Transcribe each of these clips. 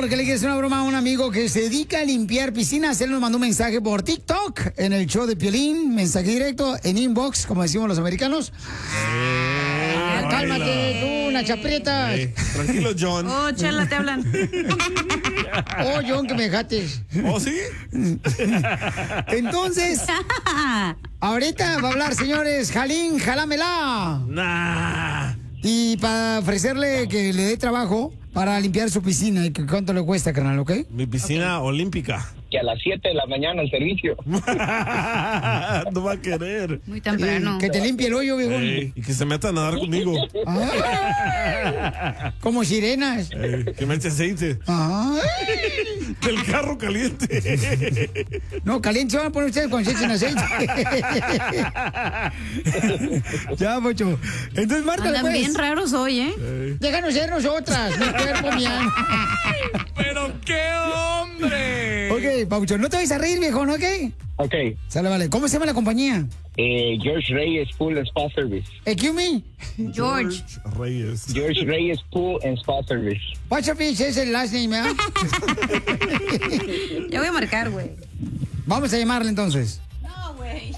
porque le quiere hacer una broma a un amigo que se dedica a limpiar piscinas. Él nos mandó un mensaje por TikTok en el show de Piolín, mensaje directo en inbox, como decimos los americanos. Cálmate tú, Nacha Prieta. Tranquilo, John. Oh, Chela, te hablan. Oh, John, que me dejaste. ¿Oh, sí? Entonces, ahorita va a hablar, señores, Jalín, jálamela. Nah. Y para ofrecerle que le dé trabajo para limpiar su piscina. ¿Y cuánto le cuesta, carnal, ok? Mi piscina olímpica. Que a las 7 de la mañana el servicio. No va a querer. Muy temprano. Que te limpie el hoyo, viejo. Y que se meta a nadar conmigo. Como sirenas. Que me eche aceite. Del carro caliente. No, caliente se van a poner ustedes cuando se echen aceite. Ya, Pocho. Entonces, márcale, Andan pues. bien raros hoy, ¿eh? Déjanos ser nosotras, mi cuerpo, mi alma. ¡Pero qué hombre! Ok, Paucho, no te vayas a reír, viejo, ¿no? Ok. Ok. Sale, vale. ¿Cómo se llama la compañía? George Reyes Pool and Spa Service. Excuse me. George. Reyes. George Reyes Pool and Spa Service. Pachafish es el last name, ¿eh? Ya voy a marcar, güey. Vamos a llamarle entonces. No, güey.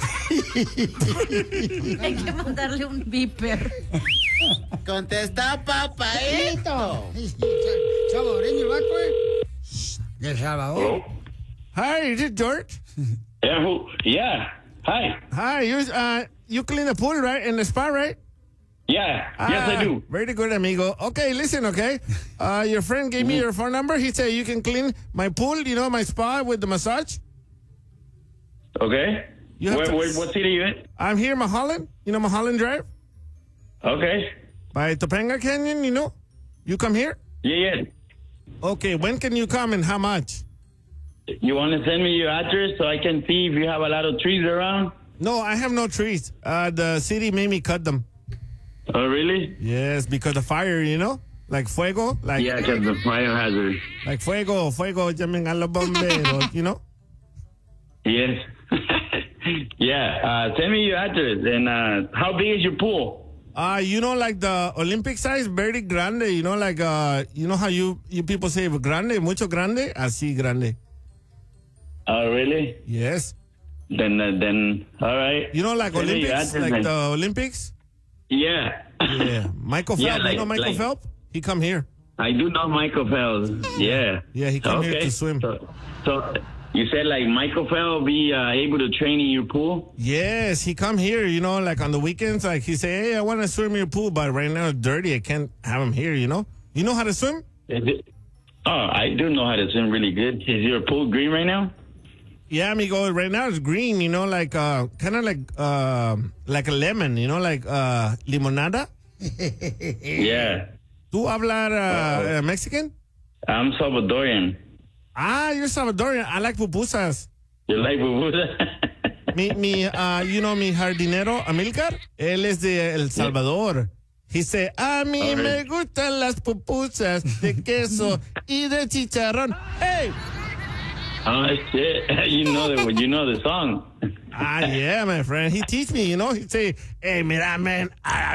Hay que mandarle un beeper. Contesta, papaito. Salvadoreño el vato, ¿eh? De Salvador. Hi, is it George? Yeah. Hi. Hi, you clean the pool, right? In the spa, right? Yeah. Yes, I do. Very good, amigo. Okay, listen, okay? Your friend gave me your phone number. He said you can clean my pool, you know, my spa with the massage. Okay. What city are you in? I'm here in Mulholland. You know Mulholland Drive? Okay. By Topanga Canyon, you know? You come here? Yeah. Okay, when can you come and how much? You want to send me your address so I can see if you have a lot of trees around? No, I have no trees. The city made me cut them. Oh, really? Yes, because of fire, you know? Like fuego. Like, Yeah, because the fire hazard. like fuego, llamen a los bomberos, you know? Yes. Yeah. Send me your address. And how big is your pool? You know, like the Olympic size, very grande, you know, like, you know how you people say grande, mucho grande, así grande. Oh, really? Yes. Then, all right. You know, like Send me your Olympics, address like then. the Olympics? Yeah. Yeah. Michael Phelps, Yeah, you know Michael Phelps? He come here. I do know Michael Phelps. Yeah. Yeah, he come here to swim. So you said like Michael Phelps be able to train in your pool? Yes, he come here, you know, like on the weekends, like he say, hey, I want to swim in your pool, but right now it's dirty. I can't have him here, you know? You know how to swim? Is it? Oh, I do know how to swim really good. Is your pool green right now? Yeah, amigo, right now it's green, you know, like, kind of like a lemon, you know, like, limonada. Yeah. ¿Tú hablar Mexican? I'm Salvadorian. You're Salvadorian. I like pupusas. You like pupusas? You know, mi jardinero, Amilcar, él es de El Salvador. He said, a mí me gustan las pupusas de queso y de chicharrón. Hey! Oh, shit. You know the song. Yeah, my friend. He teach me, you know. He say, hey, mira, man.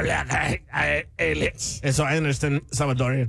So I understand Salvadorian.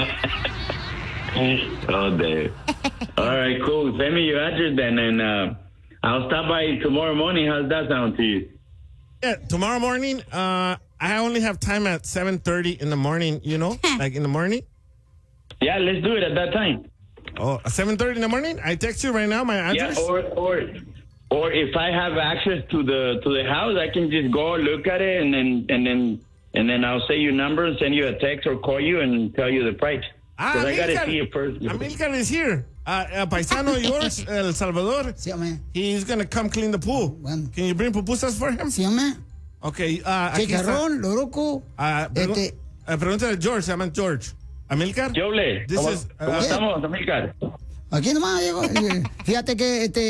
Oh, Dave. All right, cool. Send me your address then, and I'll stop by tomorrow morning. How's that sound to you? Yeah, tomorrow morning, I only have time at 7:30 in the morning, you know, like in the morning. Yeah, let's do it at that time. Oh, 7:30 in the morning? I text you right now my address. Yeah, or if I have access to the house, I can just go look at it and then I'll say your number and send you a text or call you and tell you the price. Because I gotta see it first. Amilcar is here. Paisano yours, El Salvador. Sí, hombre. He's gonna come clean the pool. Bueno. Can you bring pupusas for him? Sí, hombre. Okay. Aquí está. Chicharrón, loroco. Pregúntale a George, se llama George. Amilcar. ¿Qué ole? ¿Cómo estamos, Amilcar? Aquí nomás, Diego. Fíjate que